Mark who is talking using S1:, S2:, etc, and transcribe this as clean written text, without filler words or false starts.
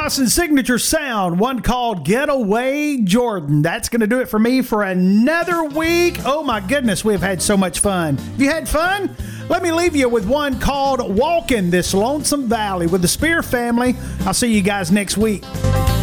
S1: Dawson's signature sound, one called Getaway Jordan. That's going to do it for me for another week. Oh my goodness, we've had so much fun. You had fun? Let me leave you with one called Walkin' This Lonesome Valley with the Spear family. I'll see you guys next week.